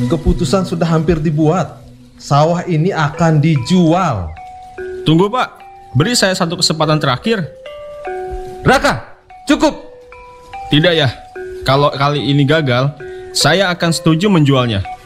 Keputusan sudah hampir dibuat. Sawah ini akan dijual. Tunggu Pak, beri saya satu kesempatan terakhir. Raka, cukup. Tidak ya, kalau kali ini gagal, saya akan setuju menjualnya.